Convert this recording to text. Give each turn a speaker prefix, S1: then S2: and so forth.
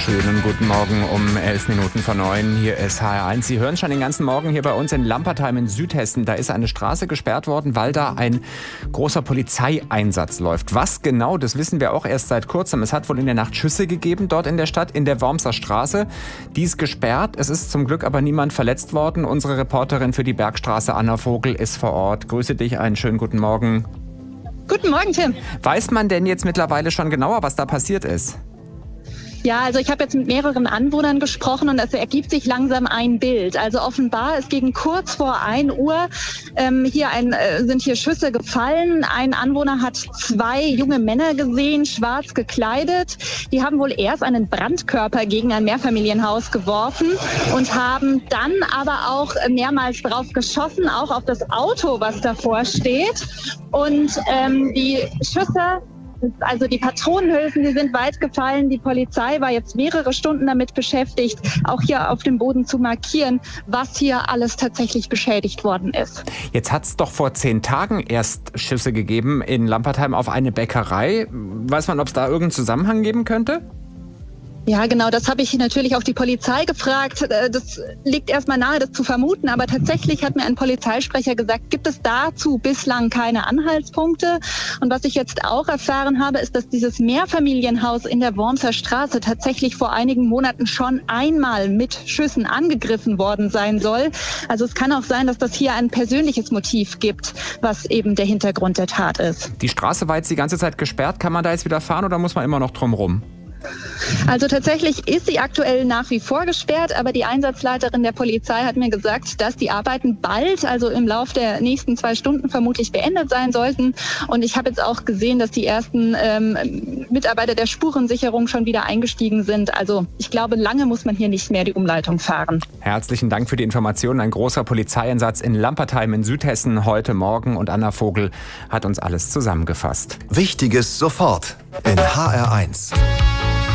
S1: Schönen guten Morgen um 11 Minuten vor 9. Hier ist HR1. Sie hören schon den ganzen Morgen hier bei uns in Lampertheim in Südhessen. Da ist eine Straße gesperrt worden, weil da ein großer Polizeieinsatz läuft. Was genau, das wissen wir auch erst seit kurzem. Es hat wohl in der Nacht Schüsse gegeben dort in der Stadt, in der Wormser Straße. Die ist gesperrt. Es ist zum Glück aber niemand verletzt worden. Unsere Reporterin für die Bergstraße, Anna Vogel, ist vor Ort. Grüße dich, einen schönen guten Morgen.
S2: Guten Morgen, Tim.
S1: Weiß man denn jetzt mittlerweile schon genauer, was da passiert ist?
S2: Ja, also ich habe jetzt mit mehreren Anwohnern gesprochen und es ergibt sich langsam ein Bild. Also offenbar ist gegen kurz vor 1 Uhr sind hier Schüsse gefallen. Ein Anwohner hat 2 junge Männer gesehen, schwarz gekleidet. Die haben wohl erst einen Brandkörper gegen ein Mehrfamilienhaus geworfen und haben dann aber auch mehrmals drauf geschossen, auch auf das Auto, was davor steht. Und die Schüsse, also die Patronenhülsen, die sind weit gefallen. Die Polizei war jetzt mehrere Stunden damit beschäftigt, auch hier auf dem Boden zu markieren, was hier alles tatsächlich beschädigt worden ist.
S1: Jetzt hat es doch vor 10 Tagen erst Schüsse gegeben in Lampertheim auf eine Bäckerei. Weiß man, ob es da irgendeinen Zusammenhang geben könnte?
S2: Ja, genau, das habe ich natürlich auch die Polizei gefragt. Das liegt erstmal nahe, das zu vermuten, aber tatsächlich hat mir ein Polizeisprecher gesagt, gibt es dazu bislang keine Anhaltspunkte. Und was ich jetzt auch erfahren habe, ist, dass dieses Mehrfamilienhaus in der Wormser Straße tatsächlich vor einigen Monaten schon einmal mit Schüssen angegriffen worden sein soll. Also es kann auch sein, dass das hier ein persönliches Motiv gibt, was eben der Hintergrund der Tat ist.
S1: Die Straße war jetzt die ganze Zeit gesperrt. Kann man da jetzt wieder fahren oder muss man immer noch drum rum?
S2: Also tatsächlich ist sie aktuell nach wie vor gesperrt, aber die Einsatzleiterin der Polizei hat mir gesagt, dass die Arbeiten bald, also im Lauf der nächsten 2 Stunden vermutlich beendet sein sollten. Und ich habe jetzt auch gesehen, dass die ersten Mitarbeiter der Spurensicherung schon wieder eingestiegen sind. Also ich glaube, lange muss man hier nicht mehr die Umleitung fahren.
S1: Herzlichen Dank für die Informationen. Ein großer Polizeieinsatz in Lampertheim in Südhessen heute Morgen und Anna Vogel hat uns alles zusammengefasst.
S3: Wichtiges sofort in HR1.